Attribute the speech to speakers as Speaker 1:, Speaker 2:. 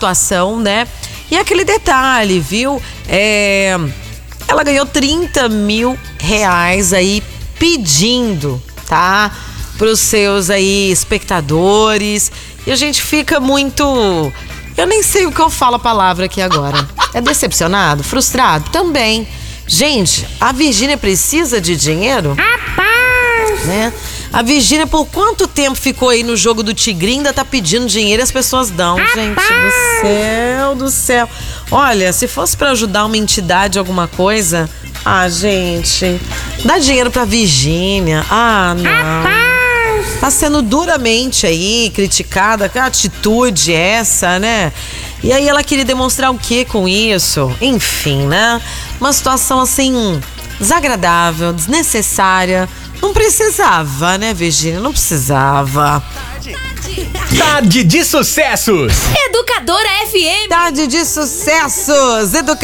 Speaker 1: situação, né? E aquele detalhe, viu? Ela ganhou 30 mil reais aí pedindo, tá? Pros seus aí espectadores. E a gente fica muito... Eu nem sei o que eu falo a palavra aqui agora. É decepcionado? Frustrado? Também. Gente, a Virgínia precisa de dinheiro? Né? A Virgínia, por quanto tempo ficou aí no jogo do Tigrinho, ainda tá pedindo dinheiro e as pessoas dão. Gente do céu, do céu. Olha, se fosse pra ajudar uma entidade, alguma coisa... Ah, gente, dá dinheiro pra Virgínia. Ah, não. Tá sendo duramente aí criticada. Que atitude é essa, né? E aí ela queria demonstrar o que com isso? Enfim, né? Uma situação assim, desagradável, desnecessária. Não precisava, né, Virgínia? Não precisava.
Speaker 2: Tarde de Sucessos.
Speaker 3: Educadora FM.
Speaker 1: Tarde de Sucessos.